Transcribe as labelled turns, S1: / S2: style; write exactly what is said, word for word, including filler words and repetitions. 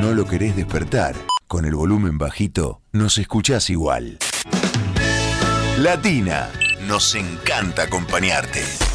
S1: no lo querés despertar, con el volumen bajito, nos escuchás igual. Latina, nos encanta acompañarte.